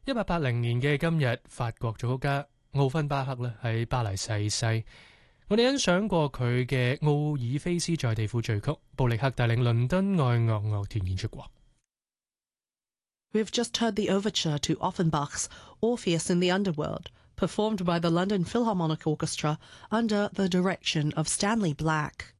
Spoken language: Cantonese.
1880年嘅今日，法國作曲家奧芬巴克咧喺巴黎逝世。我哋欣賞過佢嘅奧爾菲斯在地府序曲，布力克帶領倫敦愛樂樂團演出過。 We've just heard the overture to Offenbach's Orpheus in the Underworld, performed by the London Philharmonic Orchestra under the direction of Stanley Black.